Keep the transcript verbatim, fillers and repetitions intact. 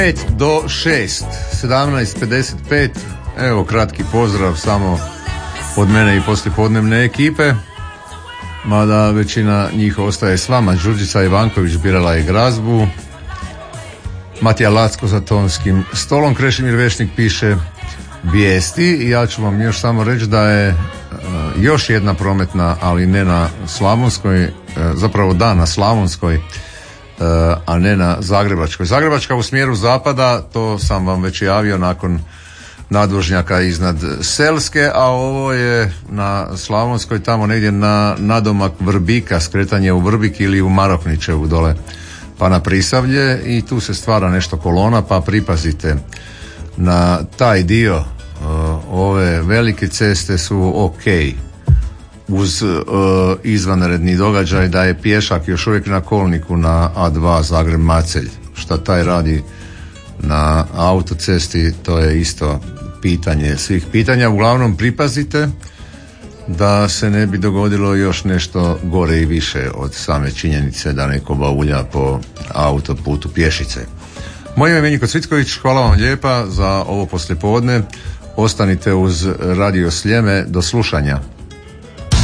pet do šest, sedamnaest pedeset pet. Evo kratki pozdrav samo od mene i poslijepodnevne ekipe, mada većina njih ostaje s vama. Đurđica Ivanković birala je glazbu, Matija Lacko za tonskim stolom, Krešimir Vešnik piše vijesti i ja ću vam još samo reći da je uh, još jedna prometna, ali ne na Slavonskoj, uh, zapravo da na Slavonskoj, uh, a ne na Zagrebačkoj. Zagrebačka u smjeru zapada, to sam vam već javio nakon nadvožnjaka iznad Selske, a ovo je na Slavonskoj tamo negdje na nadomak Vrbika, skretanje u Vrbik ili u Marokničevu dole pa na Prisavlje, i tu se stvara nešto kolona, pa pripazite na taj dio. Uh, ove velike ceste su ok uz uh, izvanredni događaj da je pješak još uvijek na kolniku na A dva Zagreb-Macelj. Šta taj radi na autocesti, to je isto pitanje svih pitanja. Uglavnom pripazite da se ne bi dogodilo još nešto gore i više od same činjenice da neko baulja po autoputu pješice. Moje ime je Minjko Cvitković, hvala vam lijepa za ovo poslijepodne. Ostanite uz Radio Sljeme, do slušanja.